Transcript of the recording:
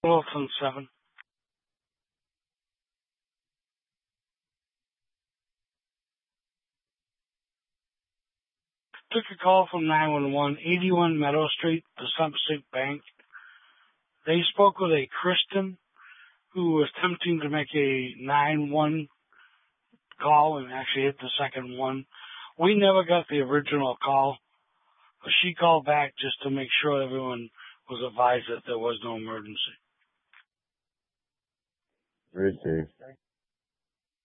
Wilson 7. Took a call from 911, 81 Meadow Street, the Sump Bank. They spoke with a Kristen who was attempting to make a 911 call and actually hit the second one. We never got the original call, but she called back just to make sure everyone was advised that there was no emergency. Richard.